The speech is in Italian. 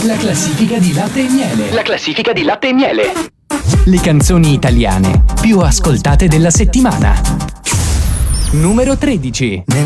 La classifica di Latte e Miele. La classifica di Latte e Miele. Le canzoni italiane più ascoltate della settimana. Numero 13.